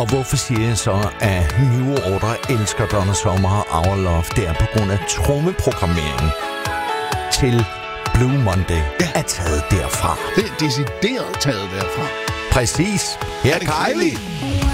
Og hvorfor siger jeg så, at New Order elsker Donna Summer og Our Love? Det er på grund af trommeprogrammeringen til Blue Monday er taget derfra. Det er decideret taget derfra. Præcis. Her er Kylie.